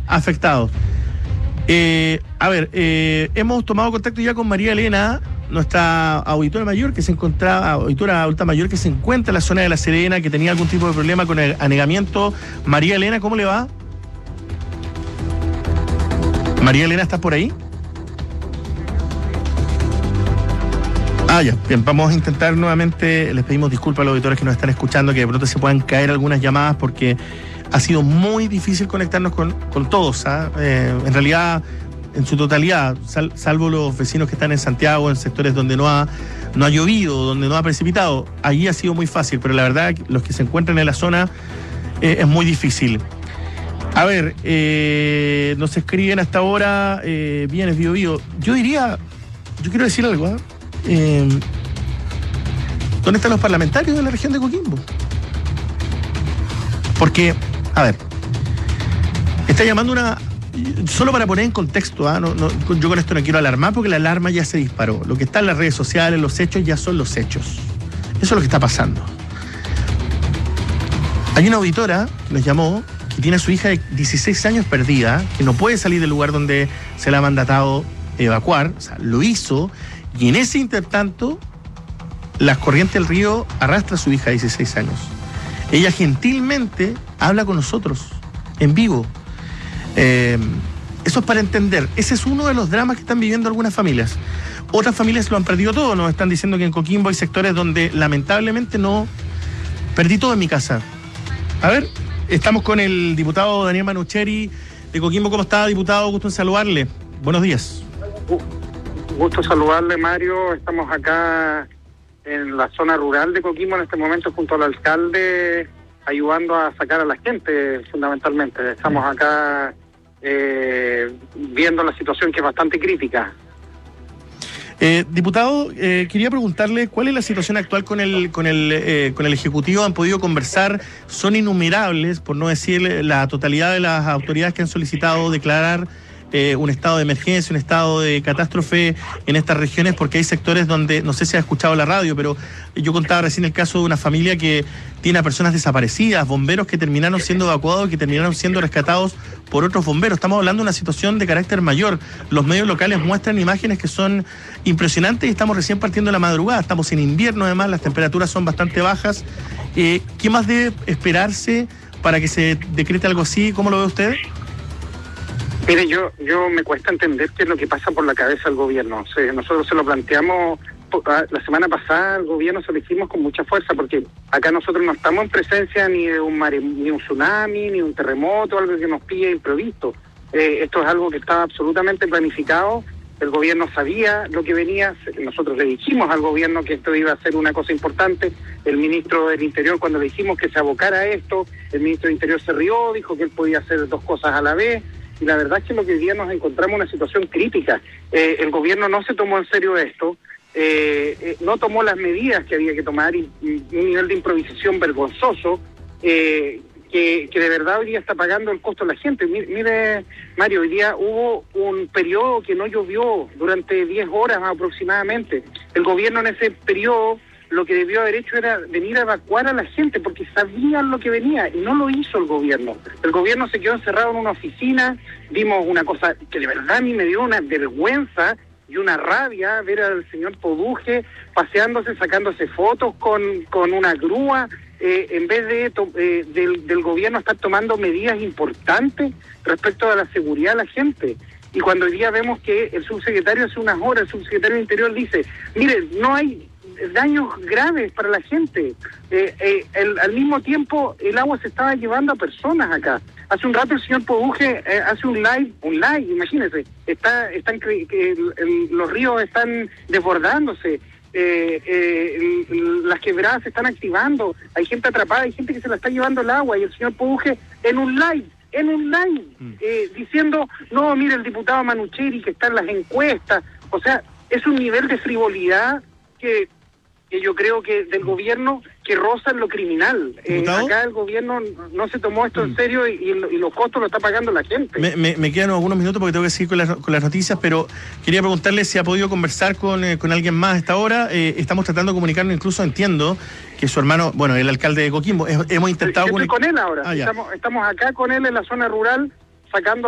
afectados. Hemos tomado contacto ya con María Elena, nuestra auditora mayor que se encontraba, auditora adulta mayor que se encuentra en la zona de La Serena, que tenía algún tipo de problema con el anegamiento. María Elena, ¿cómo le va? María Elena, ¿estás por ahí? Ya, bien, vamos a intentar nuevamente, les pedimos disculpas a los auditores que nos están escuchando, que de pronto se puedan caer algunas llamadas porque ha sido muy difícil conectarnos con todos, en realidad, en su totalidad, salvo los vecinos que están en Santiago, en sectores donde no ha llovido, donde no ha precipitado, allí ha sido muy fácil, pero la verdad, los que se encuentran en la zona es muy difícil. Nos escriben hasta ahora, Bienes Bio Bio. Yo quiero decir algo, ¿dónde están los parlamentarios de la región de Coquimbo? Porque, está llamando solo para poner en contexto, yo con esto no quiero alarmar porque la alarma ya se disparó. Lo que está en las redes sociales, los hechos, ya son los hechos. Eso es lo que está pasando. Hay una auditora que nos llamó, que tiene a su hija de 16 años perdida, que no puede salir del lugar donde se le ha mandatado evacuar, lo hizo, y en ese intertanto, las corrientes del río arrastra a su hija de 16 años. Ella gentilmente habla con nosotros, en vivo. Eso es para entender. Ese es uno de los dramas que están viviendo algunas familias. Otras familias lo han perdido todo. Nos están diciendo que en Coquimbo hay sectores donde lamentablemente no... Perdí todo en mi casa. Estamos con el diputado Daniel Manucheri de Coquimbo. ¿Cómo está, diputado? Gusto en saludarle. Buenos días. Gusto saludarle, Mario. Estamos acá en la zona rural de Coquimbo en este momento junto al alcalde, ayudando a sacar a la gente fundamentalmente. Estamos acá viendo la situación que es bastante crítica. Diputado, quería preguntarle cuál es la situación actual con el Ejecutivo. ¿Han podido conversar? Son innumerables, por no decir la totalidad de las autoridades que han solicitado declarar un estado de emergencia, un estado de catástrofe en estas regiones, porque hay sectores donde, no sé si ha escuchado la radio, pero yo contaba recién el caso de una familia que tiene a personas desaparecidas, bomberos que terminaron siendo evacuados, que terminaron siendo rescatados por otros bomberos. Estamos hablando de una situación de carácter mayor. Los medios locales muestran imágenes que son impresionantes y estamos recién partiendo de la madrugada. Estamos en invierno, además, las temperaturas son bastante bajas. ¿Qué más debe esperarse para que se decrete algo así? ¿Cómo lo ve usted? Mire, yo me cuesta entender qué es lo que pasa por la cabeza del gobierno. Nosotros se lo planteamos la semana pasada, al gobierno se lo hicimos con mucha fuerza, porque acá nosotros no estamos en presencia ni de ni un tsunami, ni un terremoto, algo que nos pille imprevisto. Esto es algo que estaba absolutamente planificado. El gobierno sabía lo que venía. Nosotros le dijimos al gobierno que esto iba a ser una cosa importante. El ministro del Interior, cuando le dijimos que se abocara a esto, el ministro del Interior se rió, dijo que él podía hacer dos cosas a la vez. Y la verdad es que lo que hoy día nos encontramos en una situación crítica. El gobierno no se tomó en serio esto, no tomó las medidas que había que tomar, y un nivel de improvisación vergonzoso que de verdad hoy día está pagando el costo de la gente. Mire, Mario, hoy día hubo un periodo que no llovió durante 10 horas aproximadamente. El gobierno en ese periodo lo que debió haber hecho era venir a evacuar a la gente, porque sabían lo que venía, y no lo hizo el gobierno. El gobierno se quedó encerrado en una oficina. Vimos una cosa que de verdad a mí me dio una vergüenza y una rabia ver al señor Poduje paseándose, sacándose fotos con una grúa, en vez del gobierno estar tomando medidas importantes respecto a la seguridad de la gente. Y cuando hoy día vemos que el subsecretario, hace unas horas, el subsecretario del Interior dice, mire, no hay daños graves para la gente. Al mismo tiempo, el agua se estaba llevando a personas acá. Hace un rato el señor Poduje hace un live, imagínense, los ríos están desbordándose, las quebradas se están activando, hay gente atrapada, hay gente que se la está llevando el agua, y el señor Poduje en un live, diciendo, no, mire, el diputado Manucheri que está en las encuestas. O sea, es un nivel de frivolidad que yo creo que del gobierno que roza en lo criminal. Acá el gobierno no se tomó esto en serio, y los costos lo está pagando la gente. Me quedan algunos minutos porque tengo que seguir con las noticias, pero quería preguntarle si ha podido conversar con alguien más a esta hora. Estamos tratando de comunicarnos, incluso entiendo que su hermano, bueno, el alcalde de Coquimbo, hemos intentado... Estoy con él ahora, estamos acá con él en la zona rural, sacando